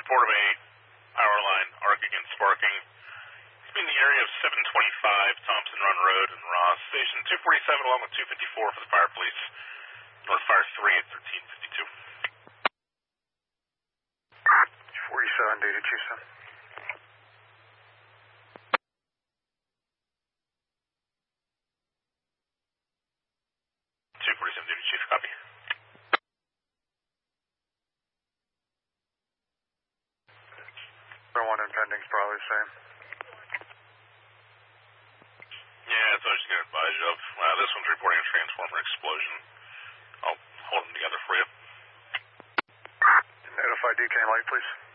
report of a power line arcing and sparking. It's in the area of 725 Thompson Run Road in Ross. Station 247 along with 254 for the fire police. North Fire 3 at 1352. 47 data, Chief. 247 duty, Chief. Copy. No one impending is probably the same. Yeah, that's what I was going to advise you of. This one's reporting a transformer explosion. I'll hold them together for you. Notify DK Light, please.